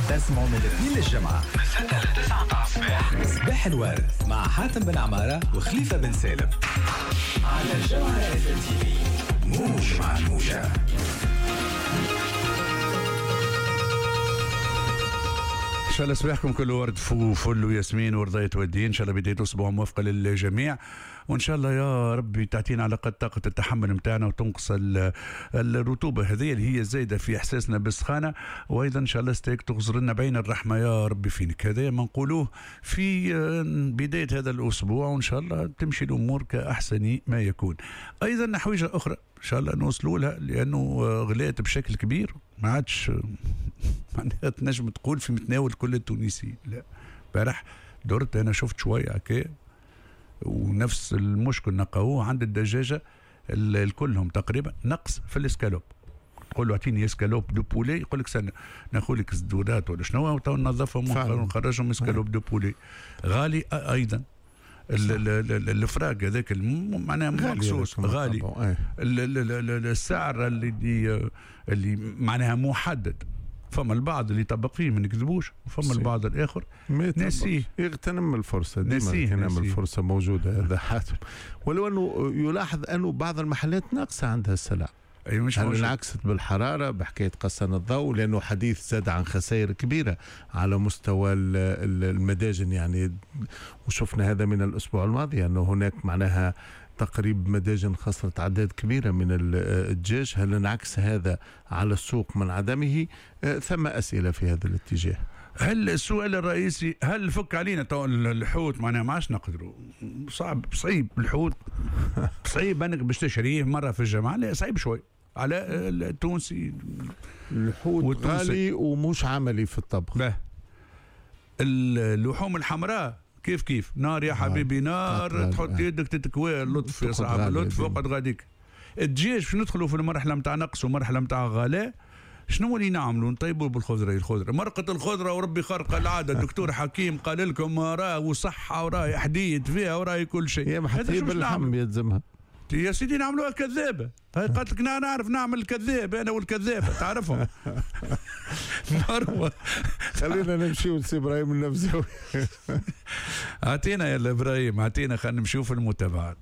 تسمعوا من الاثنين للجمعة من 6 ل 9 الصباح. صباح الورد مع حاتم بن عمارة وخليفة بن سالم على الجمعة FMTV. موج مع الموجة. ان شاء الله صباحكم كله ورد فل وياسمين ورضاية والدين. ان شاء الله بداية اسبوع موفقة للجميع، وان شاء الله يا ربي تعطينا على قد طاقة التحمل نتاعنا وتنقص الرطوبة هذه اللي هي زايدة في احساسنا بالسخانة، وايضا ان شاء الله ستيك تغزر لنا بعين الرحمة يا ربي فينك. هذا ما نقولوه في بداية هذا الاسبوع، وان شاء الله تمشي الامور كاحسن ما يكون. ايضا حويجة اخرى ان شاء الله نوصلوا لها، لانه غلات بشكل كبير، ما عادش معناها تنجم تقول في متناول كل التونسيين. لا بارح درت انا شفت شويه هكا، ونفس المشكل نلقاوه عند الدجاجه الكلهم تقريبا، نقص في الاسكالوب. تقول له اعطيني اسكالوب دو بولي، يقول لك سنة ناخذ لك زدودات ولا شنو، تو ننظفهم ونخرجهم اسكالوب دو بولي. غالي ايضا الفراق هذاك معناها مخصوص غالي. السعر اللي معناها محدد، فما البعض اللي يطبق فيه ما نكذبوش، وفما البعض الاخر ناسيه يغتنم الفرصه، ديما يغتنم الفرصه موجوده. هذا حاتم، ولو انه يلاحظ انه بعض المحلات ناقصه عندها السلع. أي مش انعكست بالحرارة بحكاية قصن الضوء، لأنه حديث زاد عن خسائر كبيرة على مستوى المداجن يعني، وشفنا هذا من الأسبوع الماضي أنه هناك معناها تقريب مداجن خسرت أعداد كبيرة من الدجاج. هل انعكس هذا على السوق من عدمه؟ ثم أسئلة في هذا الاتجاه. هل السؤال الرئيسي هل فك علينا تو الحوت؟ معناها ما عادش نقدروا، صعيب الحوت صعيب انك باش تشريه مرة في الجمعة، لا صعيب شوي على التونسي. الحوت غالي ومش عملي في الطبخ. به اللحوم الحمراء كيف نار يا حبيبي، نار تحط يدك تتكوي. لطف يا صاحبي، لطف وقت غاديك. الدجاج باش ندخلوا في المرحلة متاع نقص ومرحلة متاع غلاء. شنو اللي نعملوا؟ نطيبوا بالخضرة، مرقة الخضرة وربي خارق العادة. الدكتور حكيم قال لكم راه وصحة وراه حديد فيها وراه كل شيء. يا محتي باللحم يلزمها يا سيدي نعملوها كذابة. هاي قالت لك انا نعرف نعمل الكذاب، انا والكذابة تعرفهم. مروة خلينا نمشي لسي ابراهيم النفزاوي. اعطينا يا ابراهيم، اعطينا، خلينا نشوف المتابعات.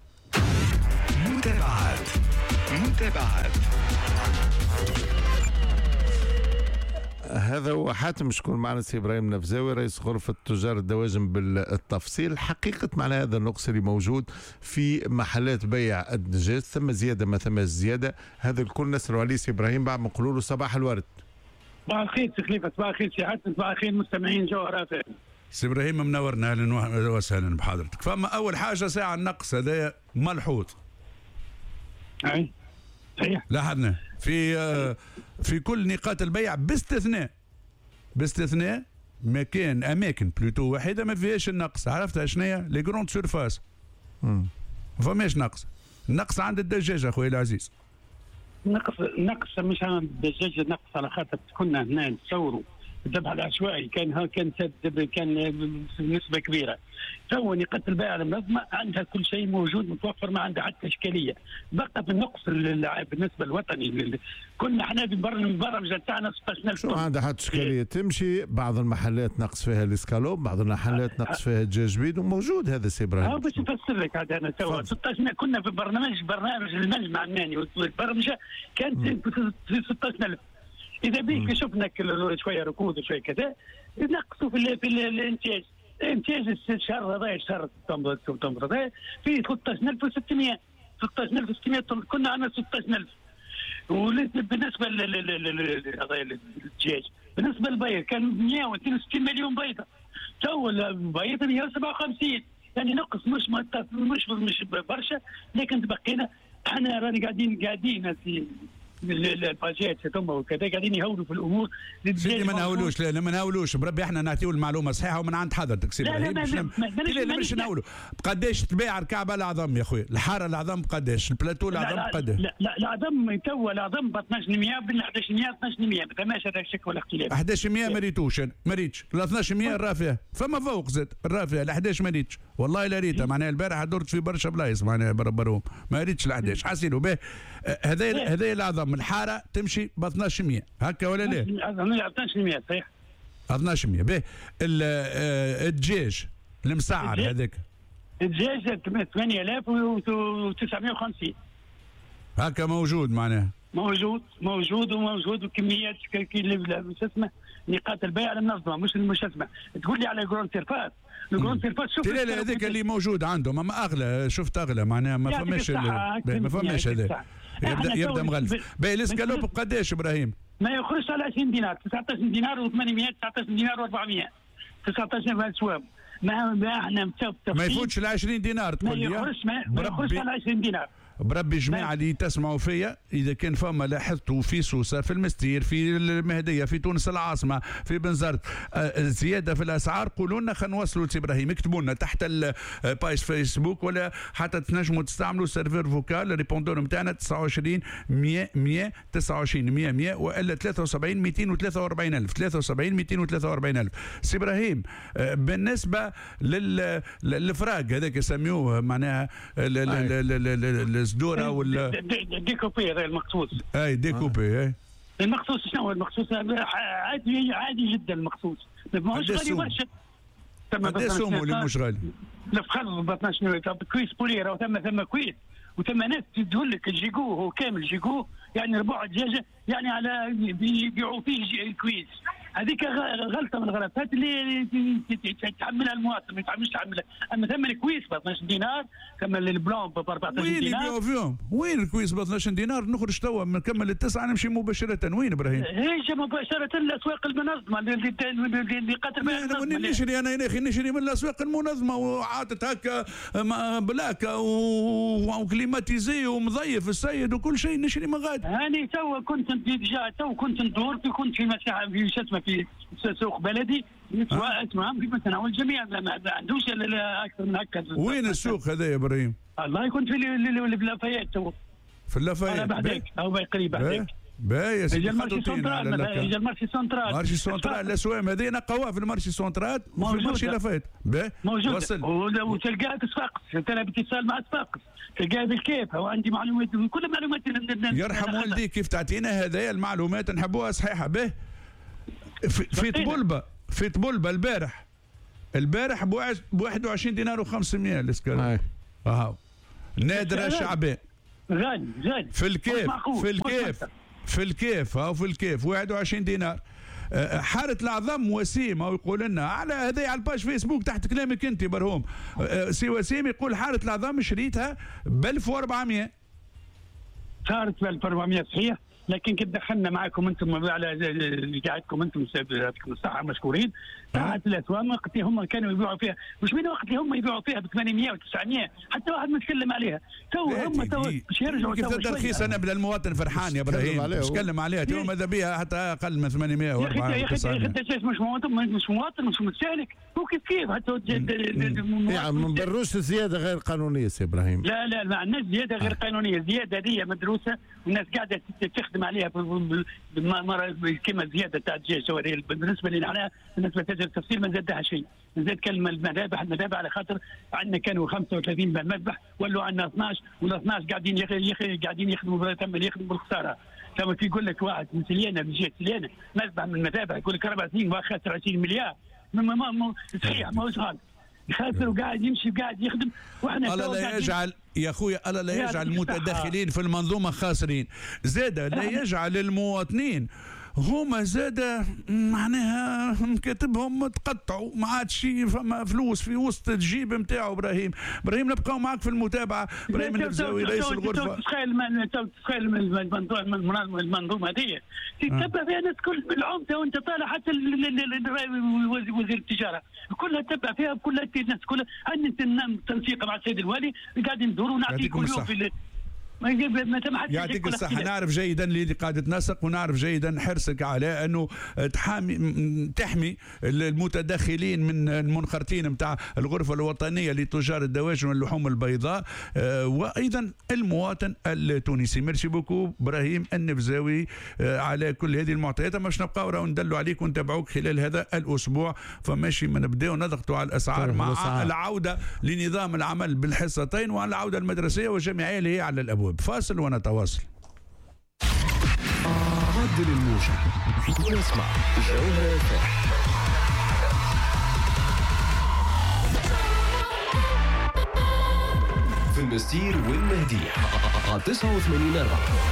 هذا هو حاتم. شكون معنا سي ابراهيم النفزاوي رئيس غرفة تجار الدواجن بالتفصيل. حقيقة معنى هذا النقص اللي موجود في محلات بيع الدجاج، ثم زيادة ما ثم زيادة، هذا الكل نسألوا عليه سي ابراهيم بعد ما نقولوا له صباح الورد. صباح الخير سي خليفة، صباح الخير سي حاتم، صباح الخير مستمعين جوهرات. سي ابراهيم منورنا، اهلا وسهلا بحضرتك. فما اول حاجة ساعة النقص هذا ملحوظ. اي صحيح، لاحظنا في كل نقاط البيع باستثناء اماكن بلوتو واحده ما فيهاش النقص. عرفتها شنيا؟ لي جروند سيرفاس ما فماش نقص. النقص عند الدجاج اخويا العزيز. نقص مش عند الدجاج، نقص على خاطر كنا هنا نتصوروا الذبح العشوائي كان نسبه كبيره. تو نقاط البيع المنظمه عندها كل شيء موجود متوفر، ما عندها حتى اشكاليه. بقى في النقص بالنسبه الوطني كنا احنا بالبرمجه تاعنا 16000 شو عندها حتى اشكاليه. تمشي بعض المحلات نقص فيها الاسكالوب، بعض المحلات نقص فيها الدجاج بيض، وموجود هذا سي ابراهيم. باش نفسر لك هذا انا تو 16 كنا في برنامج المجمع الماني والبرمجه كانت في 16000. إذا بيك شفنا شوية ركود وشوية كذا، نقصوا في الانتاج. انتاج الشهر هذا شهر سبتمبر هذا في 13600 كنا عندنا 16000. بالنسبة للدجاج، بالنسبة للبيض كان 162 مليون بيضة، تو البيض 157. يعني نقص مش برشا، لكن تبقينا احنا راني قاعدين في الباجات ثم وكذا قاعدين يهولوا في الامور. سيدي ما نهولوش بربي، احنا نعطيو المعلومه صحيحه ومن عند حضرتك سيدي. لا مش نهولوا. قداش تبيع الكعبه العظم يا خويا؟ الحاره العظم قداش؟ البلاتو العظم قداش؟ لا العظم تو العظم ب 1200 ب 1100 1200 ما فماش هذا الشك ولا اختلاف. 1100 ما ريتوش انا، ما ريتش ال 1200 الرافعه، فما فوق زاد الرافعه ال 11 ما ريتش والله لا ريتها. معناها البارحه درت في برشا بلايص معناها بربرهم ما ريتش ال 11 حاسينه به. هذا العظم الحاره تمشي ب 1200 هكا ولا لا؟ 1200 صحيح. 1200. به الدجاج المسعر هذاك الدجاج 8950 هكا موجود معناها. موجود وكميات شو اسمه نقاط البيع المنظمه مش اسمه. تقول لي على جرون سيرفاس الجرون سيرفاس شوف لا هذاك اللي موجود عندهم اما اغلى شفت اغلى معناها ما فماش هذا يبدا مغلف. باهي الاسكالوب بقداش ابراهيم؟ ما يخرجش على 20 دينار 19 دينار و800 19 دينار و400 19 في السوام ما احنا ما يفوتش ال 20 دينار تقول لي ما يخرجش على 20 دينار. بربي جماعة اللي تسمعوا فيا إذا كان فما لاحظتوا في سوسة في المستير في المهدية في تونس العاصمة في بنزرت زيادة في الأسعار قولوا لنا خلينا نوصلوا لإبراهيم اكتبوا لنا تحت البايج فيسبوك ولا حتى تنجموا تستعملوا سيرفر فوكال ريبوندور نتاعنا 29 100 100 29 100 100 والا 73 243 ألف 73 243 ألف. سي إبراهيم بالنسبة للفراق هذاك يسميوه معناها الزدوره ولا ديكوبي هذا المخصوص. اي ديكوبي اي المخصوص. شنو هو المخصوص؟ عادي جدا المخصوص ماهوش غالي برشا. قد سومو اللي مش غالي؟ لا فخر بطنا شنو كويس بولي راه ثم كويس وثم ناس تقول لك الجيجو هو كامل جيجو يعني ربع دجاجه يعني على يبيعوا فيه كويس. هذيك غلطه من الغلطات اللي تحملها المواطن ما يتحملش تحملها. اما ثم الكويس ب 12 دينار ثم البلون ب 14 دينار. وين يبيعوا فيهم؟ وين الكويس ب 12 دينار؟ نخرج توا نكمل التسعه نمشي مباشره. وين ابراهيم؟ هيش مباشره الاسواق المنظمه اللي قاتل بها المنظمه. انا نشري يا اخي نشري من الاسواق المنظمه وعاطت هكا بلاكه وكليماتيزي ومضيف السيد وكل شيء نشري من غادي. هاني كنت ندور كنت في مساحه في شو اسمه في سوق بلدي اسمها في متناول الجميع ما عندوش اكثر من هكا. وين السوق هذا يا ابراهيم؟ الله يكون في اللافايات تو في اللافايات بعدك او قريب بعدك باهي يا سيدي. المارشي سنترال مارشي سنترال الاسوام هذه نقوها في المارشي سنترال وفي المارشي لافايت موجوده وتلقاها في صفاقس. انا باتصال مع صفاقس تلقاها بالكيف. هو عندي معلومات كل معلومات يرحم والديك كيف تعطينا هذايا المعلومات نحبوها صحيحه. به في طبلبه البارح ب 21 دينار و500 الاسكال. نادره شعبان غالي في الكيف 21 دينار. حارة العظم وسيم او يقول لنا على هذا على الباج فيسبوك تحت كلامك انت برهوم. سي وسيم يقول حارة العظم شريتها ب 1400. صارت ب 1400 صحيح. لكن كي دخلنا معكم انتم على قاعدكم انتم يعطيكم الصحه مشكورين. ساعات الاسواق وقت هم كانوا يبيعوا فيها مش من وقت اللي هم يبيعوا فيها ب 800 و900 حتى واحد ما تكلم عليها. هم باش يرجعوا كيف تبدا رخيصه. انا بلا المواطن فرحان يا ابراهيم مش تكلم عليها تو ماذا بها حتى اقل من 800 و 400. يا اخي الدجاج مش مواطن مش متسالك هو كيف حتى يعني ما نبروش زياده غير قانونيه سي ابراهيم. لا ما عندناش زياده غير قانونيه. الزياده هذه مدروسه والناس قاعده تخدم عليها كما زياده تاع الدجاج. بالنسبه لنا احنا بالنسبه لتاجر التفصيل ما زادها شيء. زاد كلمه المذابح على خاطر عندنا كانوا 35 مذبح ولوا عندنا 12 وال 12 قاعدين يخدموا بالخساره. كما في يقول لك واحد من سليانه من جهه سليانه مذبح من المذابح يقول لك 4 سنين خاسر 20 مليار. صحيح ما هوش غلط خاسر وقاعد يمشي وقاعد يخدم واحنا الله لا يجعل يا اخويا الله لا يجعل المتدخلين في المنظومه خاسرين. زاد لا يجعل المواطنين هما زاد معناها مكاتبهم تقطعوا ما عادش فما فلوس في وسط الجيب نتاعو. ابراهيم نبقاو معك في المتابعه. ابراهيم النفزاوي رئيس الغرفه. تخيل المنظومه هذه تتبع فيها الناس كل بالعمده وانت طالع حتى وزير التجاره كلها تتبع فيها كلها الناس كلها. عندنا تنسيق مع السيد الوالي قاعدين ندوروا ونعطي كل يوم في يعطيك الصحة. نعرف جيدا اللي قاعدة تنسق ونعرف جيدا حرصك على أنه تحمي المتدخلين من المنخرطين متاع الغرفة الوطنية لتجار الدواجن واللحوم البيضاء وأيضا المواطن التونسي. ميرسي بوكو إبراهيم النفزاوي على كل هذه المعطيات. مش نبقاو راهو ندلوا عليك ونتابعوك خلال هذا الأسبوع. فماشي ما نبداو نضغطوا على الأسعار مع العودة لنظام العمل بالحصتين والعودة المدرسية والجامعية اللي هي على الأبواب. فاصل ونتواصل. بدل الموجة ونسمع جوهرة FM. في المستير والمهدية على 89.4.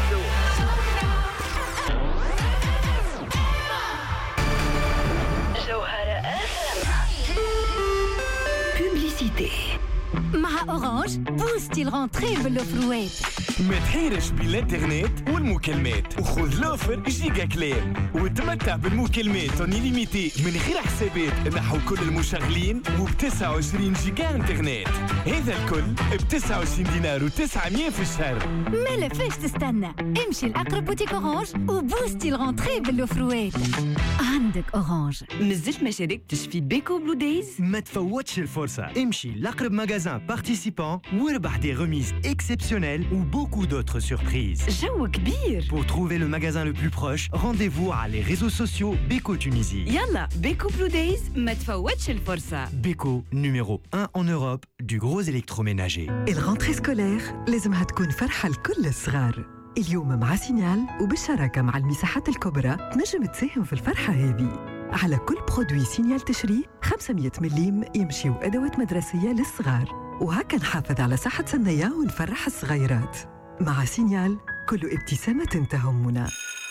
مع أورانج بوستي الغونتري بالأوفروات. ما تحيرش بين الانترنت والمكالمات وخذ لوفر جيجا كلام وتمتع بالمكالمات اونيليميتي من غير حسابات نحو كل المشغلين وب29 جيجا انترنت. هذا الكل ب29 دينار و900 في الشهر. ما لفاش تستنى، امشي لأقرب بوتيك أورانج وبوستي الغونتري بالأوفروات. عندك أورانج. مازلت ما شاركتش في بيكو بلو دايز؟ ما تفوتش الفرصة، امشي لأقرب مغازان بارتيسيبان وربح des remises exceptionnelles ou beaucoup d'autres surprises. جو كبير. Pour trouver le magasin le plus proche, rendez-vous à les réseaux sociaux Beko Tunisie. يلا بيكو بلو دايز ما تفوتش الفرصة. Beko, numéro 1 en Europe du gros électroménager. الغونتري سكولير لازمها تكون فرحة لكل الصغار. اليوم مع سينيال وبالشراكة مع المساحات الكبرى تنجم تساهم في الفرحة هذه. على كل برودوي سينيال تشري 500 مليم يمشيو أدوات مدرسية للصغار، وهكا نحافظ على صحة سنية ونفرح الصغيرات. مع سينيال كل ابتسامة تهمنا.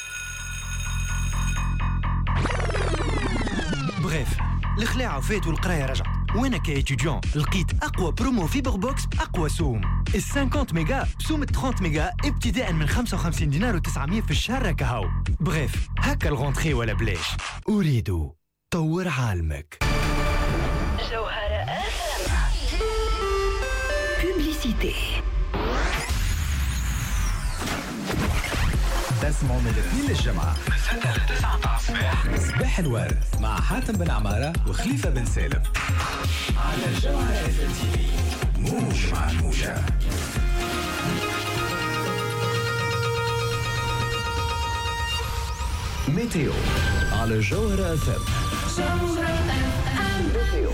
بريف، الخلاعة فات والقراية رجعت. وانا كايتيديون لقيت اقوى برومو فيبر بوكس باقوى سوم. ال 50 ميجا بسوم 30 ميجا ابتداء من 55 دينار و900 في الشهر هكا. بريف، هكا الغونتري ولا بلاش. اريد طور عالمك. جوهرة FM. بوبليسيتي. تسمعوا من الاثنين للجمعة من 6 ل 9 الصباح. صباح الورد مع حاتم بن عمارة وخليفة بن سالم على جوهرة FM TV. موج مع الموجة. ميتيو على جوهرة FM. ميتيو.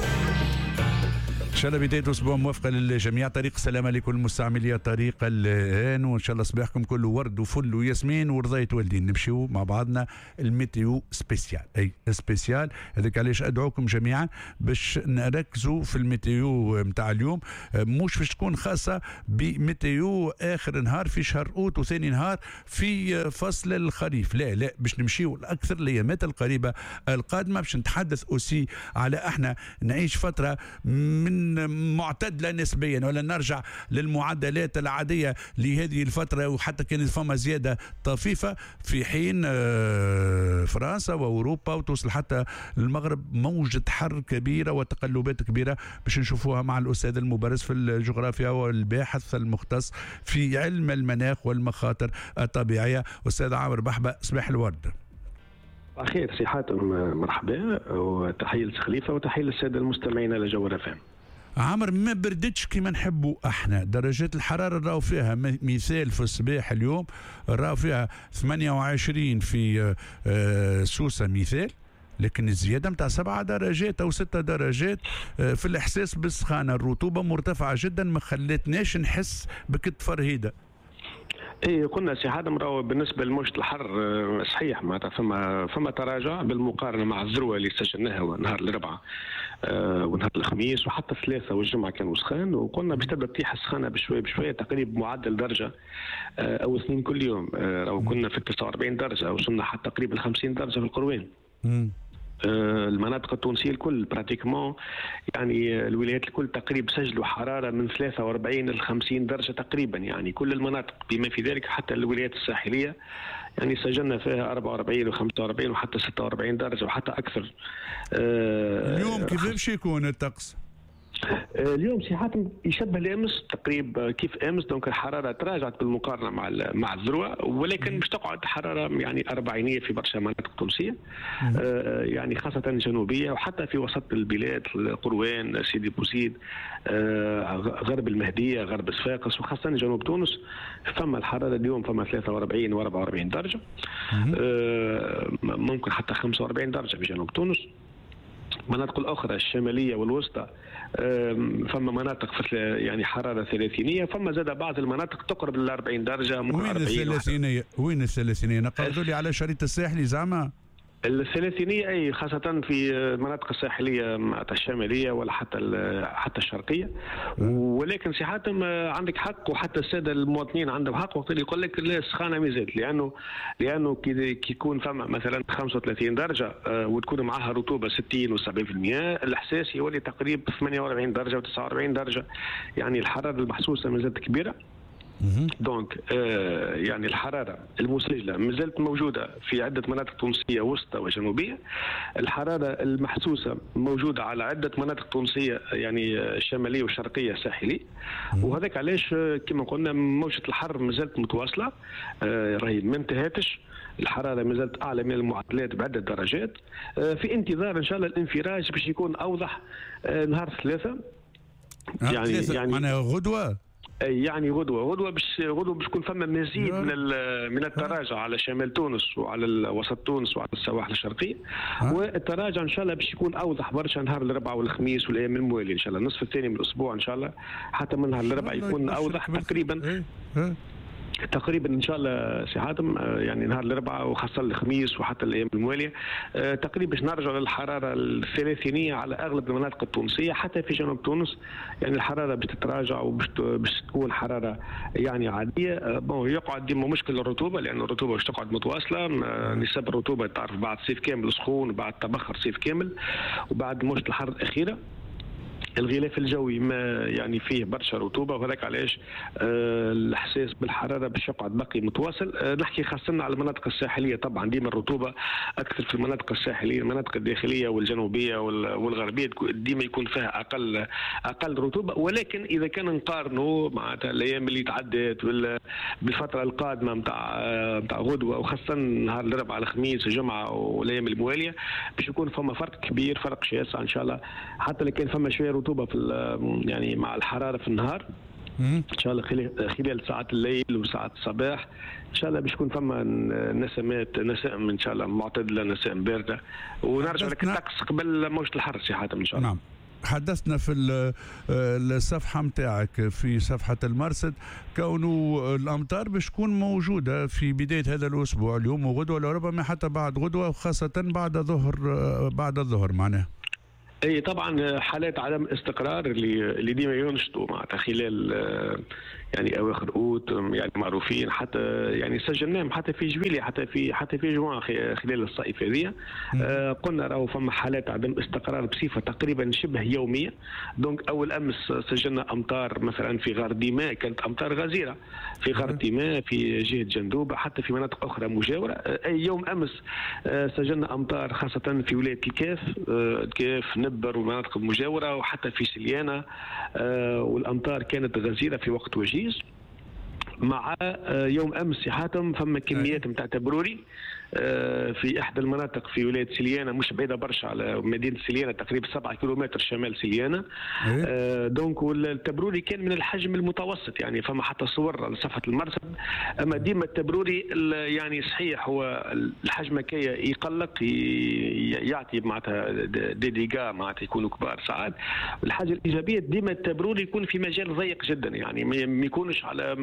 ان شاء الله بدايه اسبوع موفقه للجميع. طريق سلامه لكل مستعملي الطريق الان، وان شاء الله صباحكم كله ورد وفل وياسمين ورضاية والدين. نمشيو مع بعضنا الميتيو سبيسيال. اي سبيسيال هذاك علاش ادعوكم جميعا باش نركزوا في الميتيو نتاع اليوم. مش باش تكون خاصه بميتيو اخر نهار في شهر اوت وثاني نهار في فصل الخريف، لا باش نمشيو الاكثر الايامات القريبه القادمه باش نتحدث اوسي على احنا نعيش فتره من معتدله نسبيا ولا نرجع للمعدلات العاديه لهذه الفتره، وحتى كانت فما زياده طفيفه في حين فرنسا واوروبا وتوصل حتى المغرب موجه حر كبيره وتقلبات كبيره باش نشوفوها مع الاستاذ المبرز في الجغرافيا والباحث المختص في علم المناخ والمخاطر الطبيعيه استاذ عامر بحبه. صباح الورد. خير سي حاتم، مرحبا وتحيه لخليفه وتحيه للساده المستمعين على جوهرة FM. عمر ما بردتش كما نحبوا احنا، درجات الحراره راهو فيها مثال في الصباح اليوم راهو فيها 28 في سوسه مثال، لكن الزياده نتاع 7 درجات او 6 درجات في الاحساس بالسخانه. الرطوبه مرتفعه جدا ما خلتناش نحس بكت فرهيده. ايه قلنا سي حاتم راهو بالنسبه لموجه الحر صحيح معناتها فما تراجع بالمقارنه مع الذروه اللي سجلناها نهار الاربعاء ونهار الخميس وحتى الثلاثاء والجمعه كانوا سخان، وقلنا باش تبدا تطيح السخانه بشويه بشويه تقريبا معدل درجه او 2 كل يوم. راهو كنا في 49 درجه وصلنا حتى تقريبا 50 درجه في القروين. المناطق التونسيه الكل براتيكمون يعني الولايات الكل تقريبا سجلوا حراره من 43 ل 50 درجه تقريبا، يعني كل المناطق بما في ذلك حتى الولايات الساحليه يعني سجلنا فيها 44 و45 وحتى 46 درجه وحتى اكثر. اليوم كيف باش يكون الطقس؟ اليوم سي حاتم يشبه الامس تقريبا كيف امس، دونك الحراره تراجعت بالمقارنه مع الذروه، ولكن مش تقعد حراره يعني 40 في برشا مناطق تونسيه يعني خاصه الجنوبيه وحتى في وسط البلاد قروان سيدي بوسيد غرب المهديه غرب صفاقس وخاصه جنوب تونس فما الحراره اليوم فما 43 و44 درجه ممكن حتى 45 درجه في جنوب تونس. المناطق الاخرى الشماليه والوسطى فما مناطق يعني حراره ثلاثينيه، فما زاد بعض المناطق تقرب ل 40 درجه. وين الثلاثينيه؟ وين الثلاثينيه؟ نقصدوا لي على الشريط الساحلي زعما؟ الثلاثينيه اي خاصه في المناطق الساحليه الشماليه ولا حتى الشرقيه. ولكن سي حاتم عندك حق، وحتى الساده المواطنين عندهم حق وقت اللي يقول لك السخانه مازالت، لانه كي يكون فما مثلا 35 درجه وتكون معها رطوبه 60 و70%، الاحساس يولي تقريبا 48 درجه و49 درجه، يعني الحراره المحسوسه مازالت كبيره. دونك يعني الحراره المسجله مازالت موجوده في عده مناطق تونسيه وسطى وجنوبيه. الحراره المحسوسه موجوده على عده مناطق تونسيه يعني شماليه وشرقيه ساحليه. وهذاك علاش كما قلنا موجه الحر مازالت متواصله، راهي ما انتهتش. الحراره مازالت اعلى من المعدلات بعده درجات، في انتظار ان شاء الله الانفراج باش يكون اوضح نهار الثلاثاء. يعني معناها غدوه، يعني غدوه باش تكون فما مزيد من التراجع على شمال تونس وعلى وسط تونس وعلى السواحل الشرقيه. والتراجع ان شاء الله باش يكون اوضح برشا نهار الاربعاء والخميس والايام المواليه ان شاء الله، النصف الثاني من الاسبوع ان شاء الله، حتى من نهار الاربعاء يكون اوضح تقريبا ان شاء الله سي حاتم. يعني نهار الاربعاء وخاصه الخميس وحتى الايام المواليه تقريبا باش نرجعوا للحراره الثلاثينيه على اغلب المناطق التونسيه، حتى في جنوب تونس يعني الحراره باش تتراجع وباش تكون حراره يعني عاديه. يقعد ديما مشكل الرطوبه، لان الرطوبه باش تقعد متواصله. نسب الرطوبه تعرف بعد صيف كامل سخون وبعد تبخر صيف كامل وبعد موجه الحر الاخيره الغلاف الجوي ما يعني فيه برشا رطوبه، وهذاك علاش الاحساس بالحراره باش يقعد باقي متواصل. نحكي خاصه على المناطق الساحليه، طبعا ديما الرطوبه اكثر في المناطق الساحليه، المناطق الداخليه والجنوبيه والغربيه ديما يكون فيها اقل رطوبه. ولكن اذا كان نقارنوا معناتها الايام اللي تعدت بالفتره القادمه نتاع غدوه، وخاصه نهار الاربعاء الخميس الجمعه والايام المواليه، باش يكون فما فرق كبير، فرق شاسع ان شاء الله. حتى لو كان فما شويه رطوبه في يعني مع الحراره في النهار ان شاء الله خلال ساعات الليل وساعات الصباح ان شاء الله باش يكون فما نسائم ان شاء الله معتدله، نسائم بارده، ونرجع لك الطقس قبل موجه الحر سي حاتم ان شاء الله. نعم. حدثنا في الصفحة متاعك في صفحة المرصد كونه الأمطار باش تكون موجودة في بداية هذا الأسبوع اليوم وغدوة، لربما حتى بعد غدوة، وخاصة بعد الظهر معناه. اي طبعا حالات عدم استقرار اللي ديما ينشطوا معناتها خلال يعني اواخر اوت، يعني معروفين، حتى يعني سجلناهم حتى في جويلية حتى في جوان خلال الصيف هذه. قلنا راهو فما حالات عدم استقرار بصفه تقريبا شبه يوميه. دونك اول امس سجلنا امطار مثلا في غار ديماء، كانت امطار غزيره في غار ديماء في جهه جندوبه، حتى في مناطق اخرى مجاوره. اي يوم امس سجلنا امطار خاصه في ولايه الكاف نبر والمناطق المجاوره، وحتى في سليانه، والامطار كانت غزيره في وقت وجيز. مع يوم امس سي حاتم فما كميات نتاع تبروري في احدى المناطق في ولايه سليانه، مش بعيده برشا على مدينه سليانه، تقريبا 7 كيلومتر شمال سليانه. دونك والتبروري كان من الحجم المتوسط، يعني فما حتى صور على صفحه المرصد. اما ديما التبروري يعني صحيح هو الحجم كي يقلق يعطي معناتها ديغا معناتها يكونوا كبار ساعات. الحاجه الايجابيه ديما التبروري يكون في مجال ضيق جدا، يعني ما يكونش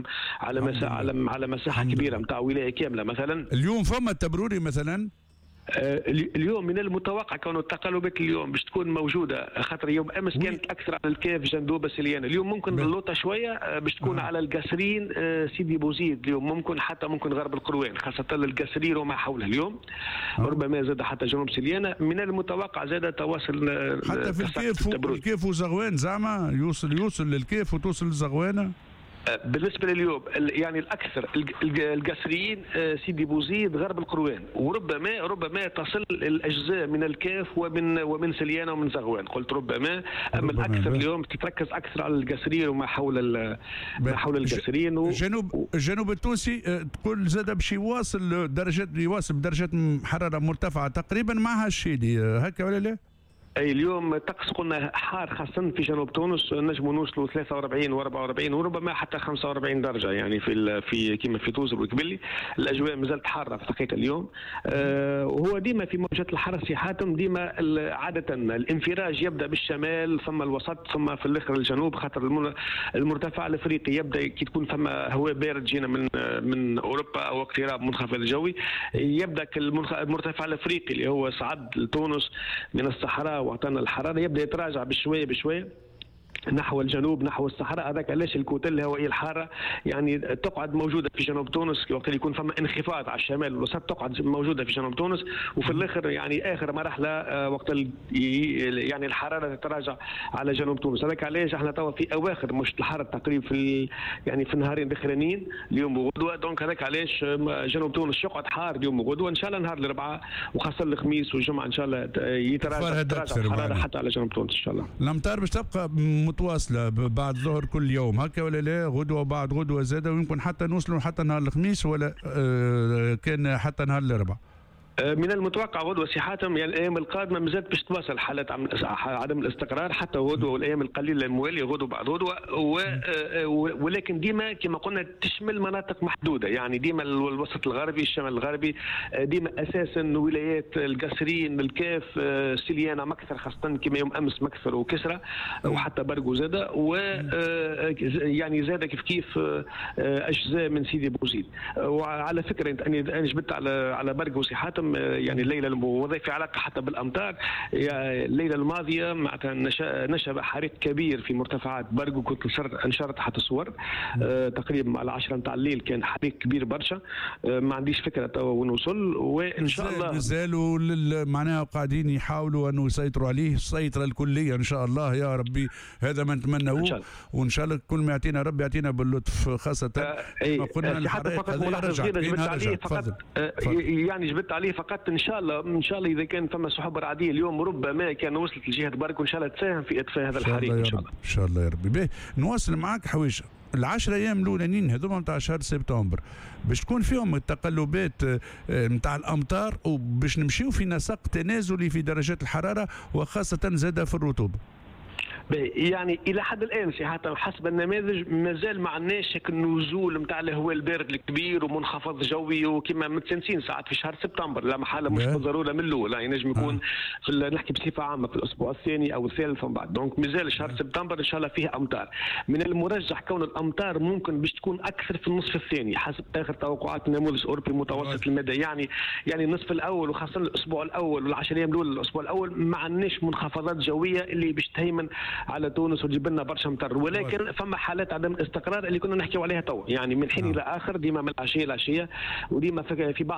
على مساحه كبيره نتاع ولايه كامله. مثلا اليوم فما التبروري مثلا اليوم من المتوقع كونه التقلبات اليوم باش تكون موجوده، خاطر يوم امس كانت اكثر على الكاف جندوبه سليانه. اليوم ممكن اللوطه شويه باش تكون على القاسرين سيدي بوزيد، اليوم ممكن غرب القروان، خاصه القاسرين وما حولها اليوم. ربما زاد حتى جنوب سليانه. من المتوقع زاد تواصل حتى في الكيف وزغوان، زعما يوصل للكيف وتوصل للزغوانه. بالنسبه لليوم يعني الاكثر القاسريين سيدي بوزيد غرب القروان، وربما تصل الاجزاء من الكاف ومن سليانه ومن زغوان. قلت ربما، اما الاكثر اليوم تتركز اكثر على القاسريين وما حول القاسريين. الجنوب التونسي تقول زاد باش يواصل بدرجات حراره مرتفعه تقريبا معها الشيدي، هكا ولا لا؟ اي اليوم الطقس قلنا حار خاصه في جنوب تونس، نجموا نوصلوا 43 و44 وربما حتى 45 درجه يعني في كما في توزر وكبلي الاجواء مازالت حاره في الحقيقه اليوم. وهو ديما في موجات الحر سي حاتم ديما عاده الانفراج يبدا بالشمال ثم الوسط ثم في الاخر الجنوب، خاطر المرتفع الافريقي يبدا كي تكون فما هواء بارد جينا من اوروبا او اقتراب منخفض الجوي، يبدا المرتفع الافريقي اللي هو صعد تونس من الصحراء واعطانا الحراره يبدا يتراجع بشويه بشويه نحو الجنوب نحو الصحراء. هذاك علاش الكتل الهوائيه الحاره يعني تقعد موجوده في جنوب تونس وقت اللي يكون فما انخفاض على الشمال والوسط تقعد موجوده في جنوب تونس، وفي الاخر يعني اخر مرحله وقت يعني الحراره تتراجع على جنوب تونس. هذاك علاش احنا توا في اواخر مش الحراره تقريبا في يعني في النهارين الاخرانيين اليوم وغدوه، دونك هذاك علاش جنوب تونس يقعد حار اليوم وغدوه. ان شاء الله نهار الاربعاء وخاصه الخميس والجمعه ان شاء الله يتراجع الحراره حتى على جنوب تونس ان شاء الله. الامطار باش تبقى متواصله بعد ظهر كل يوم هكا ولا لا؟ غدوه وبعد غدوه زاده، ويمكن حتى نوصلوا حتى نهار الخميس ولا كان حتى نهار الاربعاء؟ من المتوقع غدوه سي حاتم يعني الايام القادمه مازالت باش تواصل حالات عدم الاستقرار حتى غدوه والايام القليله المواليه غدوه بعد غدوه ولكن ديما كما قلنا تشمل مناطق محدوده، يعني ديما الوسط الغربي الشمال الغربي ديما اساسا ولايات القصرين الكاف سليانه مكثر خاصه كما يوم امس مكثر وكسرى وحتى برقو زاده و يعني زاده كيف اجزاء من سيدي بوزيد. وعلى فكره انا جبت على برقو سي حاتم يعني الليله وهذا في علاقه حتى بالامطار. الليله الماضيه معناتها نشب حريق كبير في مرتفعات برقو، كنت نشرت حتى صور تقريبا على 10 نتاع الليل كان حريق كبير برشا. ما عنديش فكره توا وين وصل، وان شاء الله مازالوا معناها قاعدين يحاولوا انه يسيطروا عليه السيطره الكليه ان شاء الله يا ربي. هذا ما نتمنوه وان شاء الله كل ما يعطينا ربي يعطينا باللطف، خاصه كما قلنا الحرائق هذه رجعت. يعني جبت عليه فقط ان شاء الله اذا كان فما سحب رعديه اليوم ربما كان وصلت لجهه برك وان شاء الله تساهم في اطفاء هذا الحريق ان شاء الله. ان شاء الله يا ربي. باهي نواصل معاك حويشه. ال10 ايام الاولانيين هذوما نتاع شهر سبتمبر باش تكون فيهم التقلبات نتاع الامطار وباش نمشيو في نسق تنازلي في درجات الحراره وخاصه زاده في الرطوبه. يعني الى حد الان سي حتى حسب النماذج مازال ما عندناش النزول نتاع الهواء البارد الكبير ومنخفض جوي وكما متسنسين ساعات في شهر سبتمبر، لا محاله مش بالضروره من الاول، يعني ينجم يكون نحكي بصفه عامه في الاسبوع الثاني او الثالث من بعد. دونك مازال شهر سبتمبر ان شاء الله فيه امطار. من المرجح كون الامطار ممكن باش تكون اكثر في النصف الثاني حسب اخر توقعات النموذج الاوروبي متوسط المدى، يعني النصف الاول وخاصه الاسبوع الاول وال10 ايام الاولى الاسبوع الاول ما عندناش منخفضات جويه اللي باش تهيمن على تونس وتجيب لنا برشا مطر، ولكن فما حالات عدم الاستقرار اللي كنا نحكيو عليها تو، يعني من حين الى اخر ديما من العشيه وديما في بعض